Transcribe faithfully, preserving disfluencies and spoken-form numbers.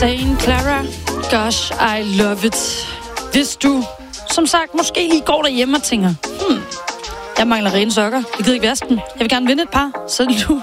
Saint Clara, gosh, I love it. Hvis du, som sagt, måske lige går derhjemme og tænker, hmm, jeg mangler rene sokker, jeg gider ikke vaske den, jeg vil gerne vinde et par, så er det nu,